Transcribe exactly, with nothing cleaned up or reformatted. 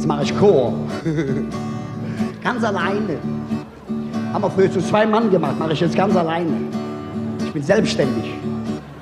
Jetzt mache ich Chor. Ganz alleine. Haben wir früher zu zwei Mann gemacht, mache ich jetzt ganz alleine. Ich bin selbstständig.